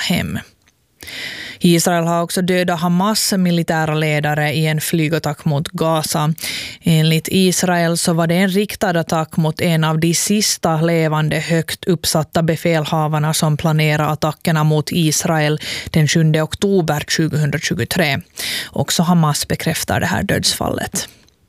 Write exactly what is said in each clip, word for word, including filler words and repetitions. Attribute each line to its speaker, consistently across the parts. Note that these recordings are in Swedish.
Speaker 1: hem. Israel har också dödat Hamas militära ledare i en flygattack mot Gaza. Enligt Israel så var det en riktad attack mot en av de sista levande högt uppsatta befälhavarna som planerar attackerna mot Israel den sjunde oktober tjugohundratjugotre. Också Hamas bekräftar det här dödsfallet.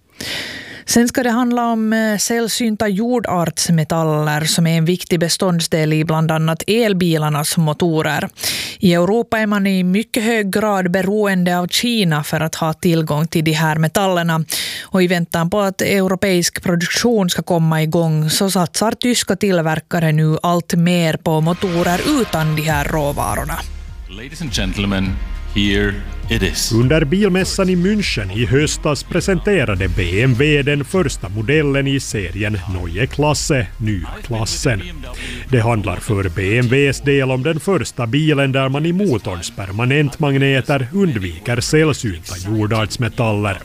Speaker 1: Sen ska det handla om sällsynta jordartsmetaller som är en viktig beståndsdel i bland annat elbilarnas motorer. I Europa är man i mycket hög grad beroende av Kina för att ha tillgång till de här metallerna. Och i väntan på att europeisk produktion ska komma igång så satsar tyska tillverkare nu allt mer på motorer utan de här råvarorna.
Speaker 2: Ladies and gentlemen, here it is.
Speaker 3: Under bilmässan i München i höstas presenterade B M W den första modellen i serien Neue Klasse, nyklassen. Det handlar för B M Ws del om den första bilen där man i motorns permanentmagneter undviker sällsynta jordartsmetaller.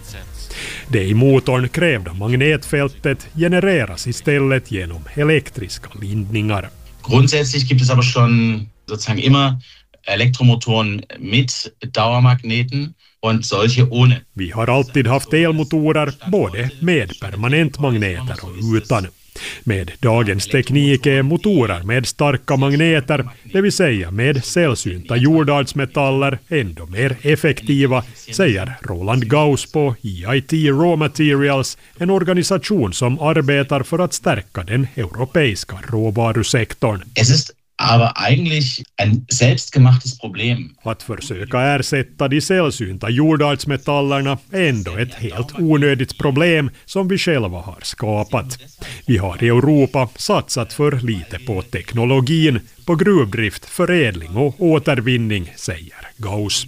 Speaker 3: Det i motorn krävda magnetfältet genereras istället genom elektriska lindningar.
Speaker 4: Grundsätzlich gibt es aber schon sozusagen immer Elektromotoren mit Dauermagneten und solche ohne.
Speaker 3: Vi har alltid haft elmotorer både med permanentmagneter och utan. Med dagens teknik är motorer med starka magneter, det vill säga med sällsynta jordartsmetaller, ändå mer effektiva, säger Roland Gauss på E I T Raw Materials, en organisation som arbetar för att stärka den europeiska råvarusektorn.
Speaker 4: Es ist aber eigentlich ein selbstgemachtes Problem.
Speaker 3: Att försöka ersätta de sällsynta jordartsmetallerna är ändå ett helt onödigt problem som vi själva har skapat. Vi har i Europa satsat för lite på teknologin, på gruvdrift, förädling och återvinning, säger Gauss.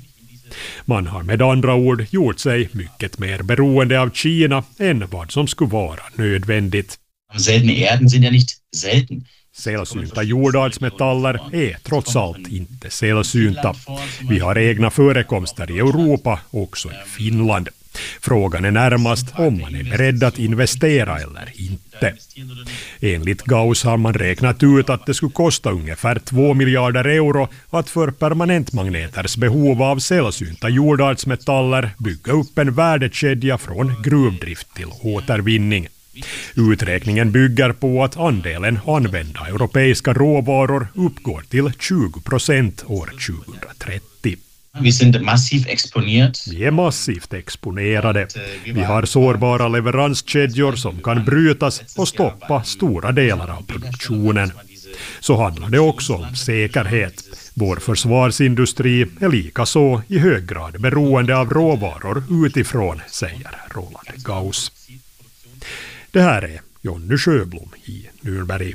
Speaker 3: Man har med andra ord gjort sig mycket mer beroende av Kina än vad som skulle vara nödvändigt.
Speaker 4: Seltene Erden sind ja nicht selten.
Speaker 3: Sällsynta jordartsmetaller är trots allt inte sällsynta. Vi har egna förekomster i Europa, också i Finland. Frågan är närmast om man är beredd att investera eller inte. Enligt Gauss har man räknat ut att det skulle kosta ungefär två miljarder euro att för permanentmagneters behov av sällsynta jordartsmetaller bygga upp en värdekedja från gruvdrift till återvinning. Uträkningen bygger på att andelen använda europeiska råvaror uppgår till tjugo procent år tjugohundratrettio.
Speaker 4: Vi sind massiv exponiert.
Speaker 3: Vi är massivt exponerade. Vi har sårbara leveranskedjor som kan brytas och stoppa stora delar av produktionen. Så handlar det också om säkerhet. Vår försvarsindustri är lika så i hög grad beroende av råvaror utifrån, säger Roland Gauss. Det här är Jonny Sjöblom i Nürnberg.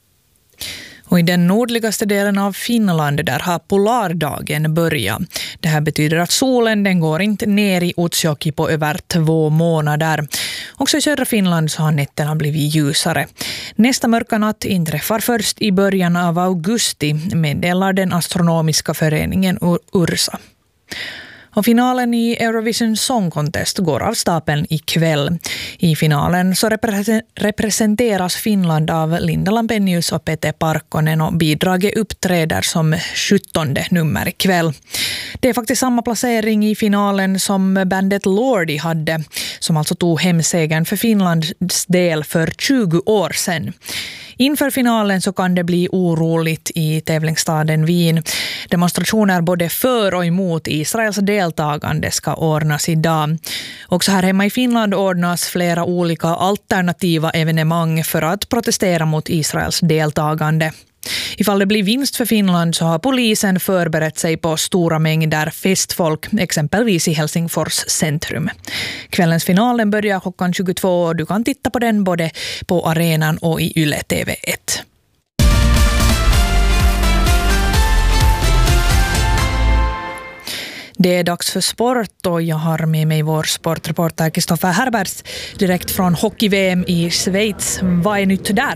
Speaker 1: Och i den nordligaste delen av Finland där har polardagen börjat. Det här betyder att solen den går inte ner i Utsjoki på över två månader. Också i södra Finland så har nätterna blivit ljusare. Nästa mörka natt inträffar först i början av augusti, meddelar den astronomiska föreningen Ursa. Och finalen i Eurovision Song Contest går av stapeln ikväll. I finalen så representeras Finland av Linda Lampenius och Pete Parkkonen och bidraget uppträder som sjuttonde nummer ikväll. Det är faktiskt samma placering i finalen som bandet Lordi hade, som alltså tog hem segern för Finlands del för tjugo år sedan. Inför finalen så kan det bli oroligt i tävlingsstaden Wien. Demonstrationer både för och emot Israels deltagande ska ordnas idag. Också här hemma i Finland ordnas flera olika alternativa evenemang för att protestera mot Israels deltagande. Ifall det blir vinst för Finland så har polisen förberett sig på stora mängder festfolk, exempelvis i Helsingfors centrum. Kvällens finalen börjar klockan tjugotvå och du kan titta på den både på arenan och i Yle T V ett. Det är dags för sport och jag har med mig vår sportreporter Kristoffer Herberts direkt från hockey-V M i Schweiz. Vad är nytt där?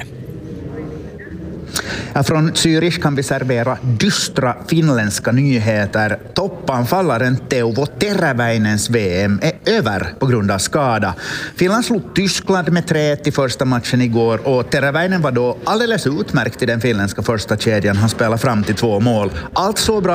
Speaker 5: Från Zürich kan vi servera dystra finländska nyheter. Toppanfallaren Teuvo Teräväinens V M är över på grund av skada. Finland slog Tyskland med tre ett i första matchen igår och Teräväinen var då alldeles utmärkt i den finländska första kedjan. Han spelade fram till två mål. Allt så bra